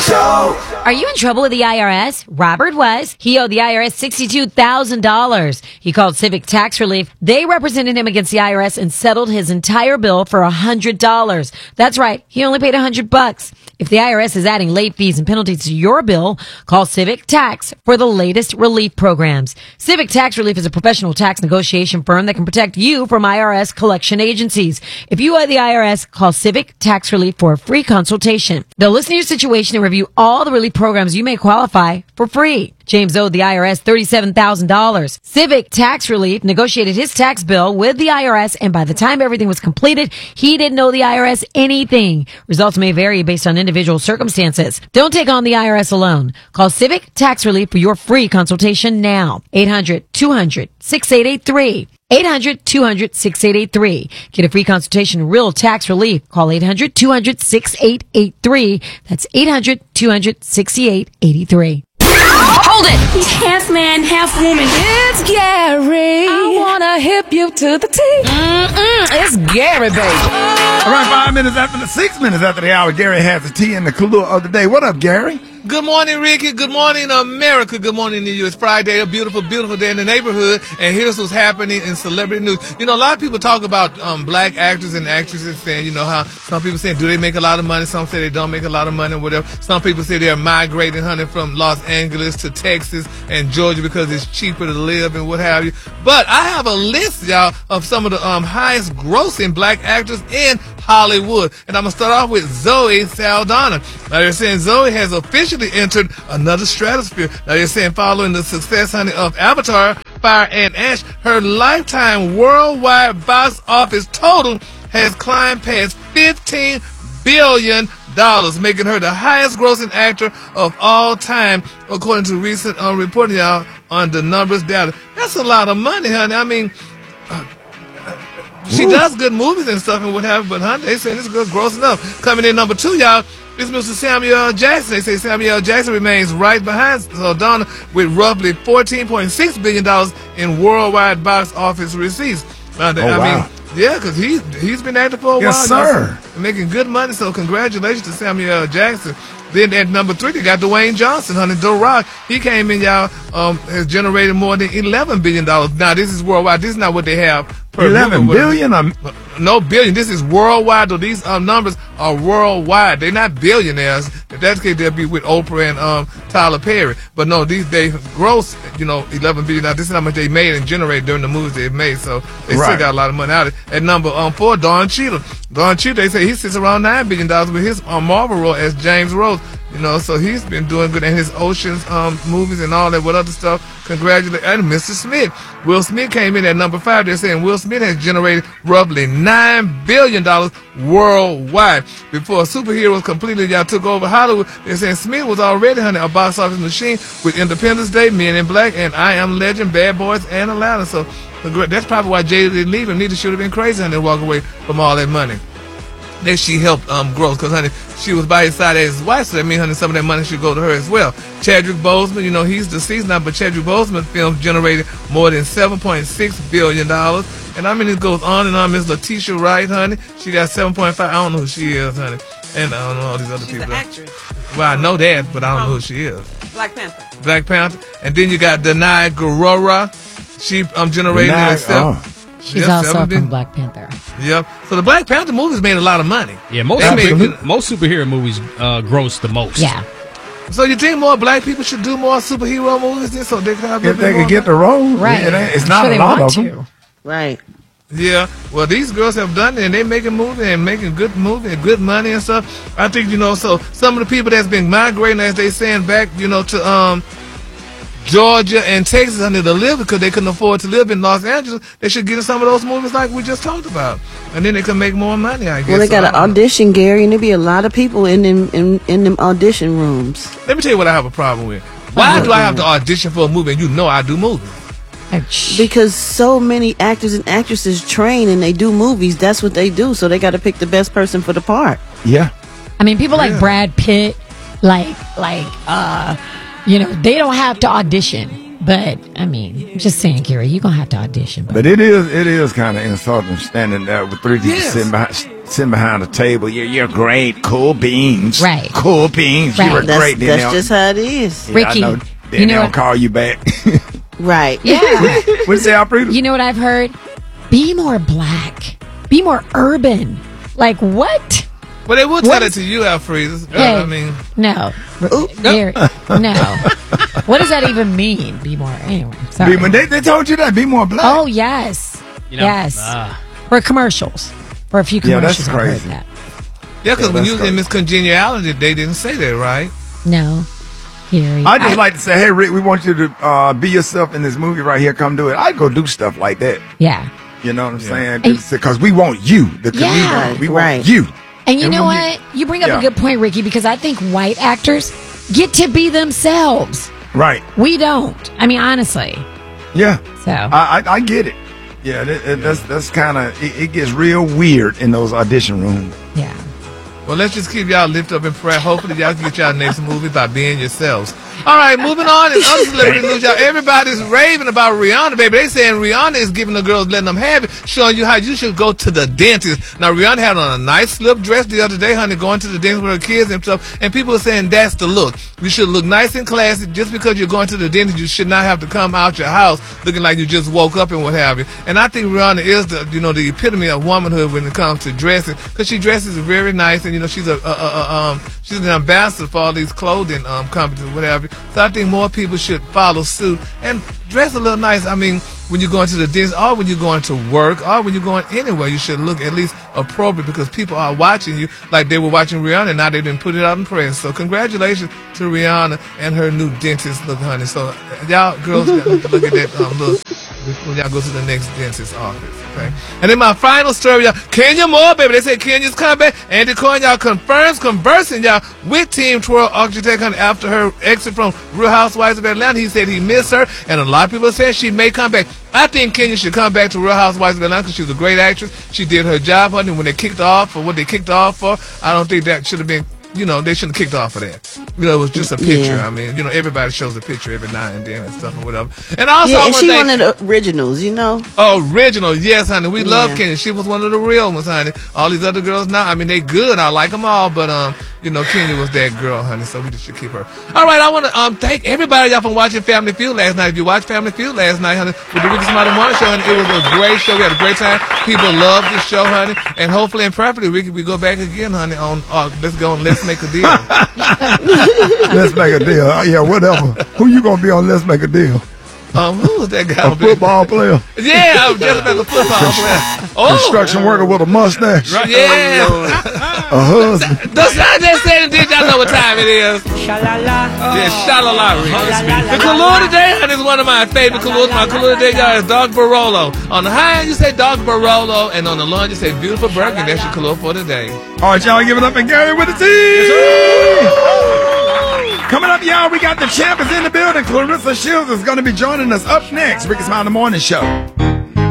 Show. Are you in trouble with the IRS? Robert was. He owed the IRS $62,000. He called Civic Tax Relief. They represented him against the IRS and settled his entire bill for $100. That's right. He only paid $100. If the IRS is adding late fees and penalties to your bill, call Civic Tax for the latest relief programs. Civic Tax Relief is a professional tax negotiation firm that can protect you from IRS collection agencies. If you owe the IRS, call Civic Tax Relief for a free consultation. They'll listen to your situation and review all the relief programs you may qualify for free. James owed the IRS $37,000. Civic Tax Relief negotiated his tax bill with the IRS, and by the time everything was completed, he didn't owe the IRS anything. Results may vary based on individual circumstances. Don't take on the IRS alone. Call Civic Tax Relief for your free consultation now. 800-200-6883. 800-200-6883. Get a free consultation, real tax relief. Call 800-200-6883. That's 800-200-6883. Hold it! He's half man, half woman. It's Gary. I wanna hip you to the T. It's Gary, baby. All right, 6 minutes after the hour, Gary has the tea and the clue of the day. What up, Gary? Good morning, Ricky. Good morning, America. Good morning to you. It's Friday, a beautiful, beautiful day in the neighborhood. And here's what's happening in celebrity news. You know, a lot of people talk about black actors and actresses saying, you know, how some people say, do they make a lot of money? Some say they don't make a lot of money or whatever. Some people say they're migrating, honey, from Los Angeles to Texas and Georgia because it's cheaper to live and what have you. But I have a list, y'all, of some of the highest grossing black actors in Hollywood. And I'm going to start off with Zoe Saldana. Now, they're saying Zoe has officially entered another stratosphere. Now, they're saying following the success, honey, of Avatar, Fire and Ash, her lifetime worldwide box office total has climbed past $15 billion, making her the highest grossing actor of all time, according to recent reporting, y'all, on the numbers data. That's a lot of money, honey. I mean, she does good movies and stuff and what have you, but honey, they say this girl's gross enough. Coming in number 2, y'all, is Mr. Samuel L. Jackson. They say Samuel L. Jackson remains right behind Saldana with roughly $14.6 billion in worldwide box office receipts. I mean, yeah, because he's been acting for a while. Yes, sir. Making good money, so congratulations to Samuel L. Jackson. Then at number 3, they got Dwayne Johnson, honey, The Rock. He came in, y'all, has generated more than $11 billion. Now, this is worldwide. This is not what they have per 11 billion? No billion. This is worldwide, though. These numbers are worldwide. They're not billionaires. If that's the case, they'll be with Oprah and Tyler Perry. But no, they gross, you know, 11 billion. Now, this is how much they made and generated during the movies they've made. So they still got a lot of money out of it. At number 4, Don Cheadle. Don Cheadle, they say he sits around $9 billion with his Marvel role as James Rose. You know, so he's been doing good in his Oceans movies and all that with other stuff. Congratulations. And Mr. Smith. Will Smith came in at number 5. They're saying Will Smith has generated roughly $9 billion worldwide. Before superheroes completely took over Hollywood, they're saying Smith was already, honey, a box office machine with Independence Day, Men in Black, and I Am Legend, Bad Boys, and Atlanta. So that's probably why Jada didn't leave him. Neither should have been crazy, honey, to walk away from all that money. Then she helped grow, because, honey, she was by his side as his wife, so that means, honey, some of that money should go to her as well. Chadwick Boseman, you know, he's deceased now, but Chadwick Boseman films generated more than $7.6 billion. And I mean, it goes on and on. Miss Letitia Wright, honey, she got 7.5. I don't know who she is, honey. And I don't know all these other people. She's an actress. Well, I know that, but I don't know who she is. Black Panther. Black Panther. And then you got Danai Gurira. She generated She's also from Black Panther. Yep. So the Black Panther movies made a lot of money. Yeah, most superhero movies gross the most. Yeah. So you think more black people should do more superhero movies then, so they can have if they could get the role, right? It's not a lot of them, right? Yeah. Well, these girls have done it, and they're making movies and making good movies and good money and stuff. I think, you know, so some of the people that's been migrating, as they saying, back, you know, to Georgia and Texas under to live because they couldn't afford to live in Los Angeles, they should get in some of those movies like we just talked about, and then they can make more money, I guess. Well, they got an audition, Gary, and there be a lot of people in them audition rooms. Let me tell you what I have a problem with. Why do I have to audition for a movie and you know I do movies? Because so many actors and actresses train and they do movies. That's what they do, so they got to pick the best person for the part. Yeah. I mean, people like Brad Pitt, you know, they don't have to audition. But, I mean, I'm just saying, Gary, you're going to have to audition. But it is kind of insulting standing there with 3 people sitting behind. sitting behind the table. You're great. Cool beans. Right. Cool beans. Right. You were great. Then That's they'll- just how it is. Yeah, Ricky, I know. Then you know they'll what- call you back. Right. Yeah. What you say, Alfredo? You know what I've heard? Be more black. Be more urban. Like what? Well, they will What tell it is- to you, Alfred. Hey, I mean, no. Gary, no. What does that even mean? Be more. Anyway, sorry. When they told you that, be more black. Oh, yes. You know, yes. For commercials. For a few Yeah, that's commercials. I've heard crazy. that. yeah, because when that's you was in crazy. Miss Congeniality, they didn't say that, right? No. Gary. I just like to say, hey, Rick, we want you to be yourself in this movie right here. Come do it. I'd go do stuff like that. Yeah. You know what I'm saying? And- Because we want you, the comedian. Yeah. We Right. want you. And you And know when what? You bring up Yeah. a good point, Ricky, because I think white actors get to be themselves. Right. We don't. I mean, honestly. Yeah. So. I get it. Yeah, that's kind of, it gets real weird in those audition rooms. Yeah. Well, let's just keep y'all lifted up in prayer. Hopefully, y'all can get y'all next movie by being yourselves. All right, moving on. And other celebrity news, y'all. Everybody's raving about Rihanna, baby. They saying Rihanna is giving the girls, letting them have it, showing you how you should go to the dentist. Now, Rihanna had on a nice slip dress the other day, honey, going to the dentist with her kids and stuff. And people are saying that's the look. You should look nice and classy. Just because you're going to the dentist, you should not have to come out your house looking like you just woke up and what have you. And I think Rihanna is the, the epitome of womanhood when it comes to dressing, because she dresses very nice, and she's she's an ambassador for all these clothing companies, whatever. So I think more people should follow suit and dress a little nice. I mean, when you're going to the dentist, or when you're going to work, or when you're going anywhere, you should look at least appropriate, because people are watching you like they were watching Rihanna, and now they didn't put it out in press. So congratulations to Rihanna and her new dentist look, honey. So y'all girls got to look at that look when y'all go to the next dentist office, okay? And then my final story, y'all, Kenya Moore, baby. They said Kenya's comeback. Andy Cohen, y'all, confirms conversing, y'all, with Team Twirl Architect, honey, after her exit from Real Housewives of Atlanta. He said he missed her, and a lot of people said she may come back. I think Kenya should come back to Real Housewives of Atlanta because she was a great actress. She did her job, honey. When they kicked her off for what they kicked her off for, I don't think that should have been, they shouldn't have kicked off for that. It was just a picture. Yeah. I mean, everybody shows a picture every now and then and stuff or whatever. And also, Yeah, I and want she to one of the originals, original, yes, honey. We love Yeah. Kenya. She was one of the real ones, honey. All these other girls now, I mean, they good. I like them all, but Kenya was that girl, honey. So we just should keep her. All right, I want to thank everybody y'all for watching Family Feud last night. If you watched Family Feud last night, honey, with the Ricky Smiley Morning Show, honey, it was a great show. We had a great time. People love this show, honey, and hopefully and preferably, Ricky, we go back again, honey. On let's go and let's make a deal. Let's make a deal. Yeah, whatever. Who you going to be on Let's Make a Deal? Who was that guy? A football player? Yeah, I was just about the football player. Oh, Construction worker with a mustache? yeah. A husband? That's not just saying. Did y'all know what time it is? Yeah, shalala. The Kahlua today, honey, is one of my favorite Kahluas. My Kahlua today, y'all, is Dog Barolo. On the high end, you say Dog Barolo, and on the low end, you say Beautiful Burger. That's your Kahlua for today. All right, y'all, give it up and Gary with the team. Coming up, y'all, we got the champions in the building. Clarissa Shields is going to be joining us up next. Ricky Smiley Morning Show.